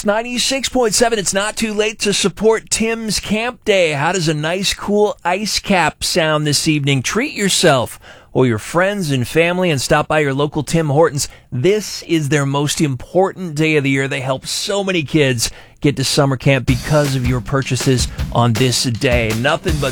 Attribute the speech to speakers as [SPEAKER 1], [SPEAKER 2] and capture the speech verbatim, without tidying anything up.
[SPEAKER 1] ninety-six point seven. It's not too late to support Tim's Camp Day. How does a nice, cool ice cap sound this evening? Treat yourself or your friends and family and stop by your local Tim Hortons. This is their most important day of the year. They help so many kids get to summer camp because of your purchases on this day. Nothing but